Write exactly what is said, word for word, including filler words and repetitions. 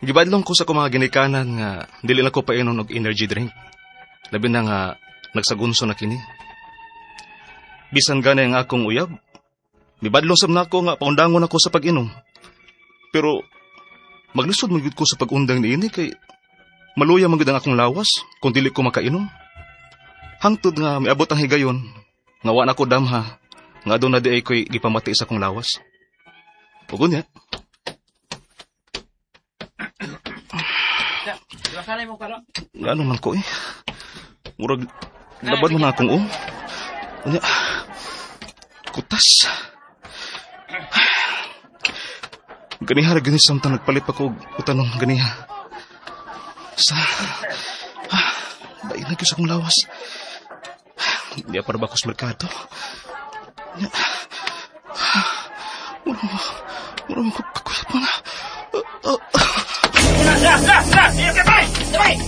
Gibadlong ko sa ko mga ginikanan nga dili na ko painom og energy drink. Labi na nga nagsagunso na kini. Bisan gani ang akong uyab. Gibadlong sab nako nga paundangon ako sa pag-inom. Pero maglisod man gyud ko sa pag-undang niini kay maluya man gyud ang akong lawas kung dili ko makainom. Hangtod nga miabot ang higayon nga wa na ko damha nga aduna di ay ko'y gipamati sa akong lawas. Pugon niya. Sanay mo ka, no? Ano man ko eh. Murag, labad mo na akong um. Unya, kutas. Ganiha ra gani samtang nagpalit pa ko utanong ganiha. Sa, ah, bain na sa akong lawas. Hindi para ba ko sa merkado? Unya, ah, murang, murang ko kakuyat mo na. Sira, sira, sira! Sira ka, bay! Bay!